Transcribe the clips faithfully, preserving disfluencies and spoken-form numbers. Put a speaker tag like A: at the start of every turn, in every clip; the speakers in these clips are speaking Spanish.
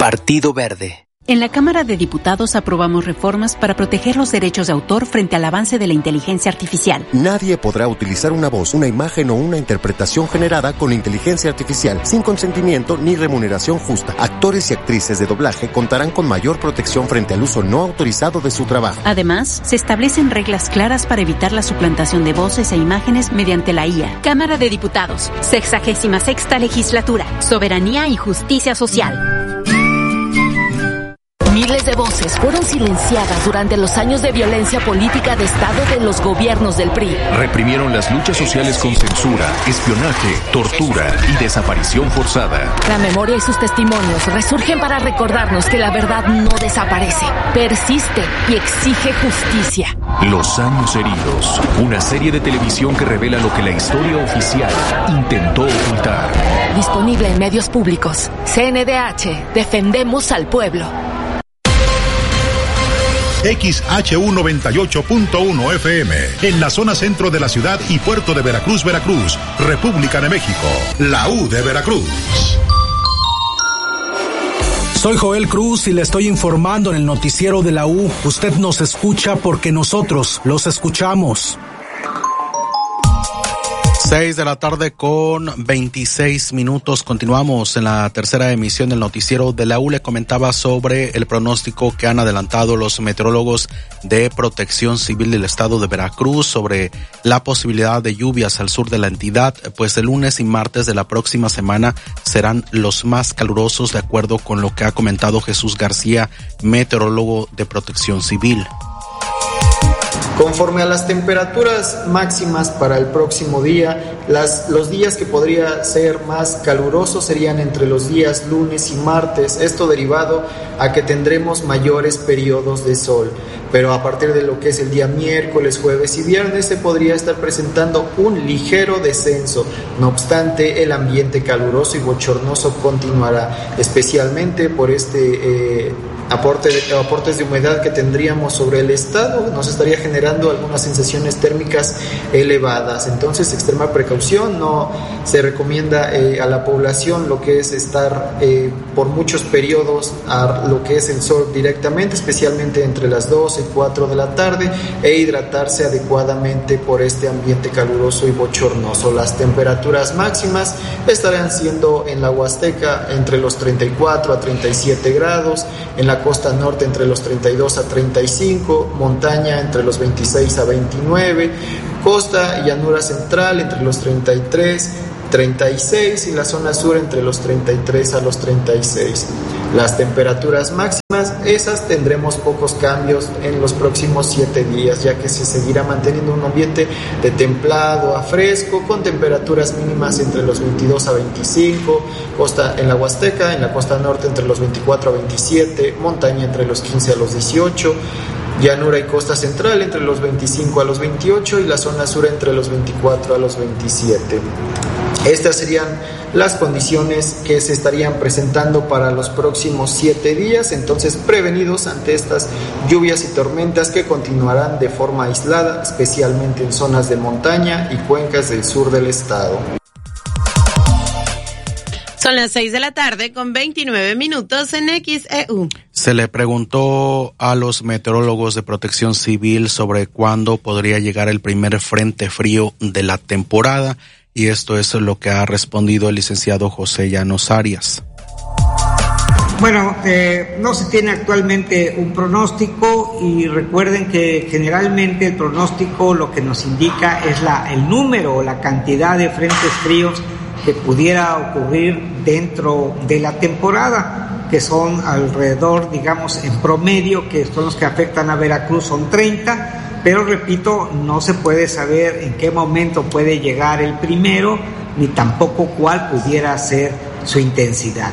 A: Partido Verde.
B: En la Cámara de Diputados aprobamos reformas para proteger los derechos de autor frente al avance de la inteligencia artificial.
C: Nadie podrá utilizar una voz, una imagen o una interpretación generada con inteligencia artificial sin consentimiento ni remuneración justa. Actores y actrices de doblaje contarán con mayor protección frente al uso no autorizado de su trabajo.
B: Además, se establecen reglas claras para evitar la suplantación de voces e imágenes mediante la I A. Cámara de Diputados, sexagésima sexta legislatura, soberanía y justicia social.
D: Miles de voces fueron silenciadas durante los años de violencia política de Estado de los gobiernos del P R I.
E: Reprimieron las luchas sociales con censura, espionaje, tortura y desaparición forzada.
D: La memoria y sus testimonios resurgen para recordarnos que la verdad no desaparece, persiste y exige justicia.
E: Los años heridos, una serie de televisión que revela lo que la historia oficial intentó ocultar.
D: Disponible en medios públicos. C N D H, defendemos al pueblo.
F: X H U noventa y ocho punto uno F M, en la zona centro de la ciudad y puerto de Veracruz, Veracruz, República de México, la U de Veracruz.
G: Soy Joel Cruz y le estoy informando en el noticiero de la U. Usted nos escucha porque nosotros los escuchamos. Seis de la tarde con veintiséis minutos. Continuamos en la tercera emisión del noticiero de la U. Le comentaba sobre el pronóstico que han adelantado los meteorólogos de Protección Civil del estado de Veracruz sobre la posibilidad de lluvias al sur de la entidad, pues el lunes y martes de la próxima semana serán los más calurosos, de acuerdo con lo que ha comentado Jesús García, meteorólogo de Protección Civil.
H: Conforme a las temperaturas máximas para el próximo día, las, los días que podría ser más calurosos serían entre los días lunes y martes, esto derivado a que tendremos mayores periodos de sol, pero a partir de lo que es el día miércoles, jueves y viernes se podría estar presentando un ligero descenso. No obstante, el ambiente caluroso y bochornoso continuará, especialmente por este eh, aporte de, aportes de humedad que tendríamos sobre el estado. Nos estaría generando algunas sensaciones térmicas elevadas, entonces extrema precaución. No se recomienda eh, a la población lo que es estar eh, por muchos periodos a lo que es el sol directamente, especialmente entre las dos y cuatro de la tarde, e hidratarse adecuadamente por este ambiente caluroso y bochornoso. Las temperaturas máximas estarán siendo en la Huasteca entre los treinta y cuatro a treinta y siete grados, en la costa norte entre los treinta y dos a treinta y cinco, montaña entre los veintiséis a veintinueve, costa y llanura central entre los treinta y tres, treinta y seis y la zona sur entre los treinta y tres a los treinta y seis. Las temperaturas máximas, esas tendremos pocos cambios en los próximos siete días, ya que se seguirá manteniendo un ambiente de templado a fresco, con temperaturas mínimas entre los veintidós a veinticinco, costa en la Huasteca, en la costa norte entre los veinticuatro a veintisiete, montaña entre los quince a los dieciocho, llanura y costa central entre los veinticinco a los veintiocho y la zona sur entre los veinticuatro a los veintisiete. Estas serían las condiciones que se estarían presentando para los próximos siete días, entonces prevenidos ante estas lluvias y tormentas que continuarán de forma aislada, especialmente en zonas de montaña y cuencas del sur del estado.
I: Son las seis de la tarde con veintinueve minutos en X E U.
G: Se le preguntó a los meteorólogos de Protección Civil sobre cuándo podría llegar el primer frente frío de la temporada, y esto es lo que ha respondido el licenciado José Llanos Arias.
J: Bueno, eh, no se tiene actualmente un pronóstico, y recuerden que generalmente el pronóstico lo que nos indica es la, el número o la cantidad de frentes fríos que pudiera ocurrir dentro de la temporada, que son alrededor, digamos, en promedio, que son los que afectan a Veracruz, son treinta, pero repito, no se puede saber en qué momento puede llegar el primero, ni tampoco cuál pudiera ser su intensidad.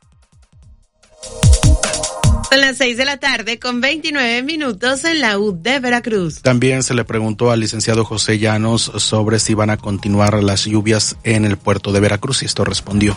I: Son las seis de la tarde con veintinueve minutos en la U de Veracruz.
G: También se le preguntó al licenciado José Llanos sobre si van a continuar las lluvias en el puerto de Veracruz, y esto respondió.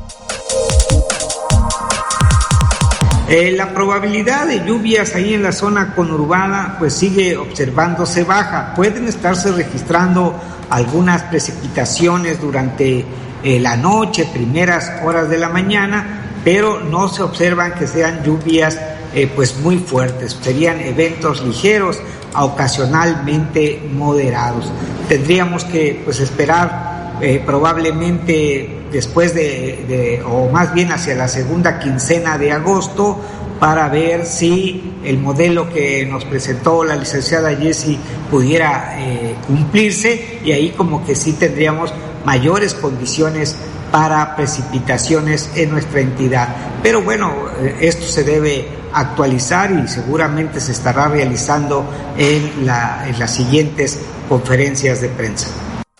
J: Eh, la probabilidad de lluvias ahí en la zona conurbada pues sigue observándose baja. Pueden estarse registrando algunas precipitaciones durante eh, la noche, primeras horas de la mañana, pero no se observan que sean lluvias eh, pues muy fuertes, serían eventos ligeros a ocasionalmente moderados. Tendríamos que pues esperar eh, probablemente después de, de, o más bien hacia la segunda quincena de agosto, para ver si el modelo que nos presentó la licenciada Jessie pudiera eh, cumplirse, y ahí como que sí tendríamos mayores condiciones para precipitaciones en nuestra entidad. Pero bueno, eh, esto se debe actualizar y seguramente se estará realizando en, la, en las siguientes conferencias de prensa.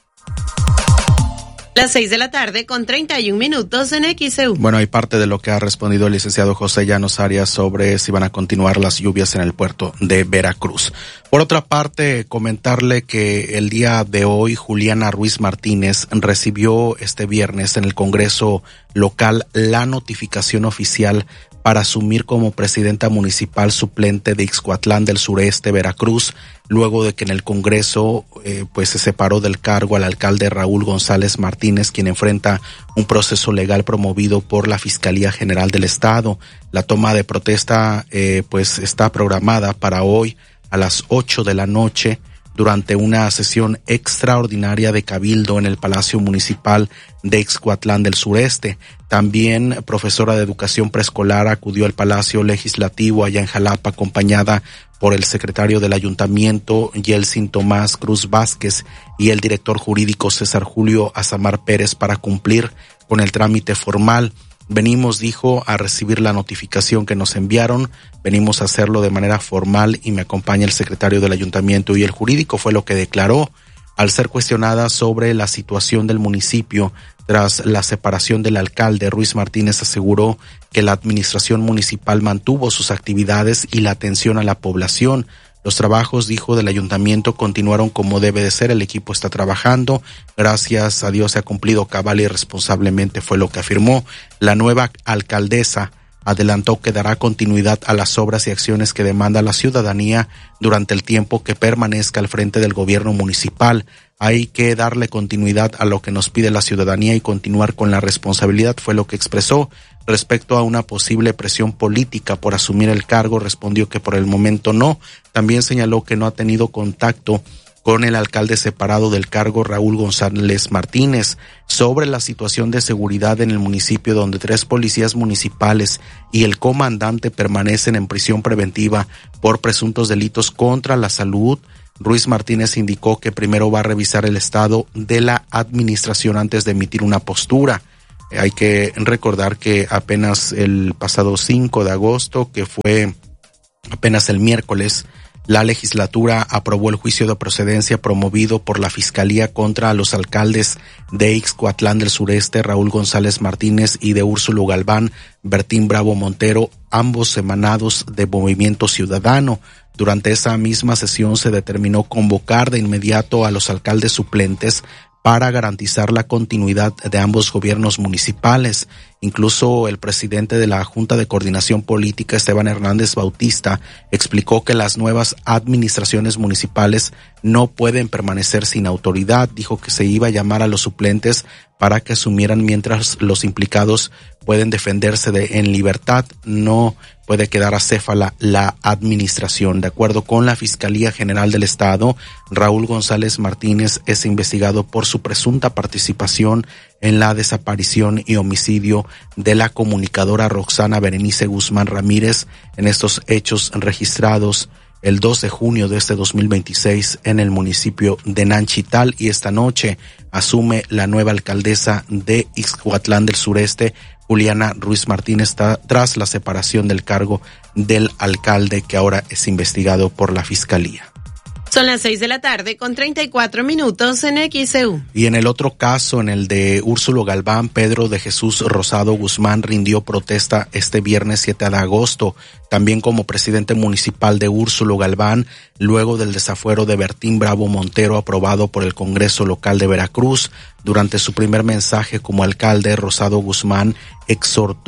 I: Las seis de la tarde con treinta y un minutos en X E U.
G: Bueno, hay parte de lo que ha respondido el licenciado José Llanos Arias sobre si van a continuar las lluvias en el puerto de Veracruz. Por otra parte, comentarle que el día de hoy Juliana Ruiz Martínez recibió este viernes en el Congreso local la notificación oficial para asumir como presidenta municipal suplente de Ixcuatlán del Sureste, Veracruz, luego de que en el Congreso eh, pues se separó del cargo al alcalde Raúl González Martínez, quien enfrenta un proceso legal promovido por la Fiscalía General del Estado. La toma de protesta eh, pues está programada para hoy a las ocho de la noche durante una sesión extraordinaria de cabildo en el Palacio Municipal de Ixcuatlán del Sureste. También profesora de educación preescolar acudió al Palacio Legislativo allá en Jalapa, acompañada por el secretario del Ayuntamiento, Yeltsin Tomás Cruz Vázquez, y el director jurídico César Julio Azamar Pérez para cumplir con el trámite formal. Venimos, dijo, a recibir la notificación que nos enviaron, venimos a hacerlo de manera formal y me acompaña el secretario del Ayuntamiento y el jurídico, fue lo que declaró. Al ser cuestionada sobre la situación del municipio tras la separación del alcalde, Ruiz Martínez aseguró que la administración municipal mantuvo sus actividades y la atención a la población. Los trabajos, dijo, del ayuntamiento continuaron como debe de ser, el equipo está trabajando, gracias a Dios se ha cumplido cabal y responsablemente, fue lo que afirmó. La nueva alcaldesa adelantó que dará continuidad a las obras y acciones que demanda la ciudadanía durante el tiempo que permanezca al frente del gobierno municipal. Hay que darle continuidad a lo que nos pide la ciudadanía y continuar con la responsabilidad, fue lo que expresó. Respecto a una posible presión política por asumir el cargo, respondió que por el momento no. También señaló que no ha tenido contacto con el alcalde separado del cargo, Raúl González Martínez, sobre la situación de seguridad en el municipio, donde tres policías municipales y el comandante permanecen en prisión preventiva por presuntos delitos contra la salud. Ruiz Martínez indicó que primero va a revisar el estado de la administración antes de emitir una postura. Hay que recordar que apenas el pasado cinco de agosto, que fue apenas el miércoles, la legislatura aprobó el juicio de procedencia promovido por la Fiscalía contra los alcaldes de Ixcuatlán del Sureste, Raúl González Martínez, y de Úrsulo Galván, Bertín Bravo Montero, ambos emanados de Movimiento Ciudadano. Durante esa misma sesión se determinó convocar de inmediato a los alcaldes suplentes para garantizar la continuidad de ambos gobiernos municipales. Incluso el presidente de la Junta de Coordinación Política, Esteban Hernández Bautista, explicó que las nuevas administraciones municipales no pueden permanecer sin autoridad. Dijo que se iba a llamar a los suplentes para que asumieran mientras los implicados pueden defenderse de, en libertad. No puede quedar acéfala la administración. De acuerdo con la Fiscalía General del Estado, Raúl González Martínez es investigado por su presunta participación en la desaparición y homicidio de la comunicadora Roxana Berenice Guzmán Ramírez. En estos hechos registrados el dos de junio de este dos mil veintiséis en el municipio de Nanchital, y esta noche asume la nueva alcaldesa de Ixcuatlán del Sureste, Juliana Ruiz Martínez, tras la separación del cargo del alcalde, que ahora es investigado por la Fiscalía.
I: Son las seis de la tarde con treinta y cuatro minutos en X E U.
G: Y en el otro caso, en el de Úrsulo Galván, Pedro de Jesús Rosado Guzmán rindió protesta este viernes siete de agosto, también como presidente municipal de Úrsulo Galván, luego del desafuero de Bertín Bravo Montero aprobado por el Congreso Local de Veracruz. Durante su primer mensaje como alcalde, Rosado Guzmán exhortó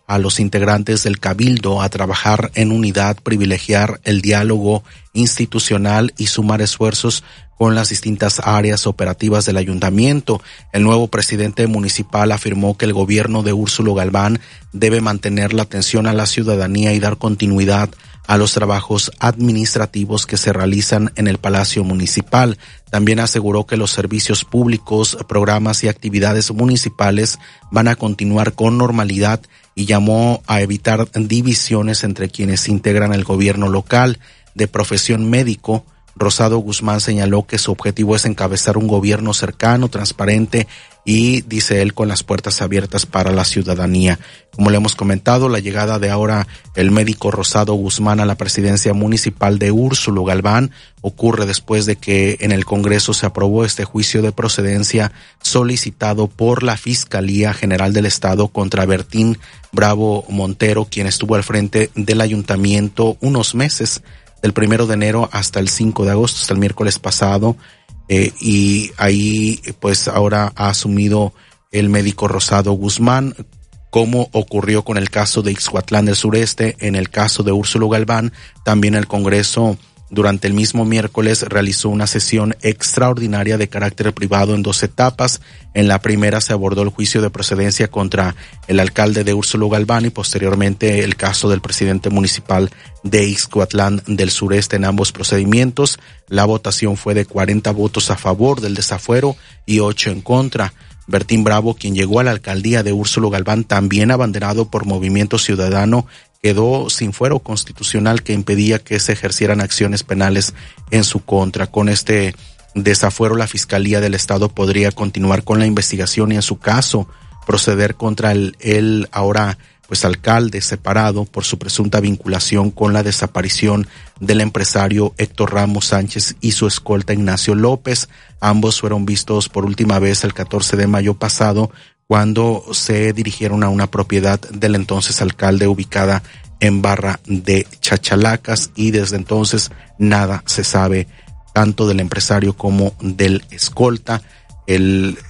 G: a los integrantes del Cabildo a trabajar en unidad, privilegiar el diálogo institucional y sumar esfuerzos con las distintas áreas operativas del ayuntamiento. El nuevo presidente municipal afirmó que el gobierno de Úrsulo Galván debe mantener la atención a la ciudadanía y dar continuidad a los trabajos administrativos que se realizan en el Palacio Municipal. También aseguró que los servicios públicos, programas y actividades municipales van a continuar con normalidad y llamó a evitar divisiones entre quienes integran el gobierno local. De profesión médico, Rosado Guzmán señaló que su objetivo es encabezar un gobierno cercano, transparente y, dice él, con las puertas abiertas para la ciudadanía. Como le hemos comentado, la llegada de ahora el médico Rosado Guzmán a la presidencia municipal de Úrsulo Galván ocurre después de que en el Congreso se aprobó este juicio de procedencia solicitado por la Fiscalía General del Estado contra Bertín Bravo Montero, quien estuvo al frente del ayuntamiento unos meses, del primero de enero hasta el cinco de agosto, hasta el miércoles pasado, eh, y ahí pues ahora ha asumido el médico Rosado Guzmán, como ocurrió con el caso de Ixhuatlán del Sureste. En el caso de Úrsulo Galván, también el Congreso durante el mismo miércoles realizó una sesión extraordinaria de carácter privado en dos etapas. En la primera se abordó el juicio de procedencia contra el alcalde de Úrsulo Galván y posteriormente el caso del presidente municipal de Ixhuatlán del Sureste. En ambos procedimientos, la votación fue de cuarenta votos a favor del desafuero y ocho en contra. Bertín Bravo, quien llegó a la alcaldía de Úrsulo Galván, también abanderado por Movimiento Ciudadano, quedó sin fuero constitucional que impedía que se ejercieran acciones penales en su contra. Con este desafuero, la Fiscalía del Estado podría continuar con la investigación y, en su caso, proceder contra el, el ahora pues alcalde separado por su presunta vinculación con la desaparición del empresario Héctor Ramos Sánchez y su escolta Ignacio López. Ambos fueron vistos por última vez el catorce de mayo pasado, cuando se dirigieron a una propiedad del entonces alcalde ubicada en Barra de Chachalacas, y desde entonces nada se sabe tanto del empresario como del escolta. El,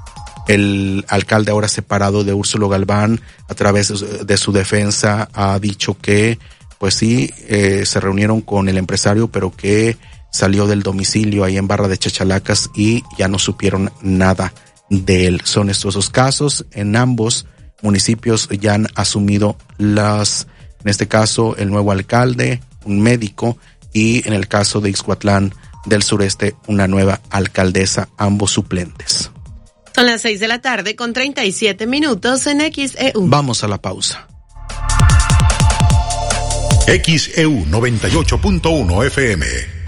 G: el alcalde ahora separado de Úrsulo Galván, a través de su defensa, ha dicho que pues sí, eh, se reunieron con el empresario, pero que salió del domicilio ahí en Barra de Chachalacas y ya no supieron nada de él. Son estos dos casos. En ambos municipios ya han asumido las, en este caso, el nuevo alcalde, un médico, y en el caso de Ixhuatlán del Sureste, una nueva alcaldesa, ambos suplentes.
I: Son las seis de la tarde con treinta y siete minutos en X E U.
G: Vamos a la pausa.
F: X E U noventa y ocho punto uno F M.